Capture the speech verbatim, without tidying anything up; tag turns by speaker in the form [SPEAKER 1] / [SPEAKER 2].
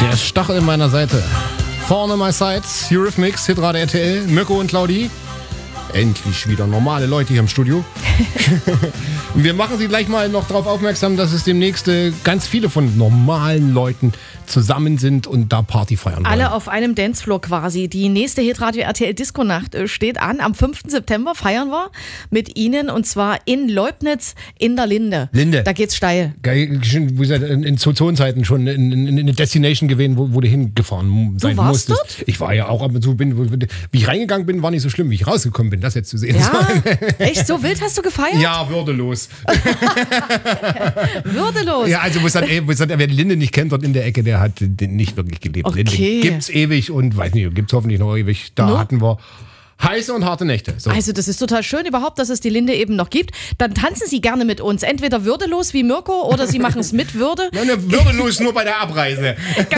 [SPEAKER 1] Der Stachel in meiner Seite. Vorne my sides, Eurythmics, Hitradio R T L, Mirko und Claudi. Endlich wieder normale Leute hier im Studio. Wir machen Sie gleich mal noch darauf aufmerksam, dass es demnächst äh, ganz viele von normalen Leuten zusammen sind und da Party feiern wollen.
[SPEAKER 2] Alle auf einem Dancefloor quasi. Die nächste Hitradio R T L Disco-Nacht äh, steht an. Am fünften September feiern wir mit Ihnen und zwar in Leubnitz in der Linde.
[SPEAKER 1] Linde.
[SPEAKER 2] Da geht's steil.
[SPEAKER 1] Geil, schon, wie gesagt, in, in Zoonzeiten schon in, in, in eine Destination gewesen, wo, wo du hingefahren sein
[SPEAKER 2] Du warst
[SPEAKER 1] musstest.
[SPEAKER 2] dort?
[SPEAKER 1] Ich war ja auch ab und zu, bin, wie ich reingegangen bin, war nicht so schlimm, wie ich rausgekommen bin, das jetzt zu sehen.
[SPEAKER 2] Ja, echt so wild hast du gefeiert?
[SPEAKER 1] Ja, würdelos.
[SPEAKER 2] Würdelos.
[SPEAKER 1] Ja, also, wo es dann, wo es dann, wer die Linde nicht kennt, dort in der Ecke, der hat den nicht wirklich gelebt.
[SPEAKER 2] Okay.
[SPEAKER 1] Linde gibt's ewig und, weiß nicht, gibt's hoffentlich noch ewig. Da
[SPEAKER 2] No?
[SPEAKER 1] hatten wir heiße und harte Nächte. So.
[SPEAKER 2] Also das ist total schön überhaupt, dass es die Linde eben noch gibt. Dann tanzen Sie gerne mit uns. Entweder würdelos wie Mirko oder Sie machen es mit Würde.
[SPEAKER 1] Nein, würdelos nur bei der Abreise.